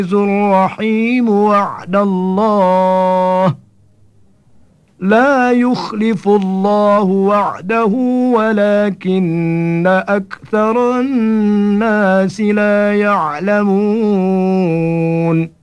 الرحيم وعد الله لا يخلف الله وعده ولكن أكثر الناس لا يعلمون